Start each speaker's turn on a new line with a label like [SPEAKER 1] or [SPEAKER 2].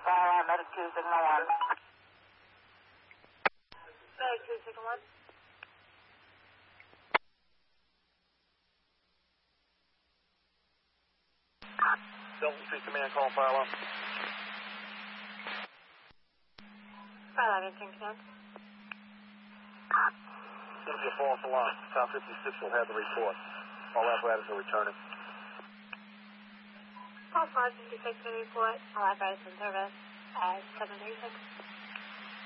[SPEAKER 1] Fire, medic 2, signal 1.
[SPEAKER 2] Medic 2, signal 1.
[SPEAKER 3] Delta Street Command, call fire alarm.
[SPEAKER 2] Fire alarm, anything command?
[SPEAKER 3] It's going to be a false alarm. Town 56 will have the report. All apparatus are returning.
[SPEAKER 2] False alarm, 56 will report. All apparatus in service at 736.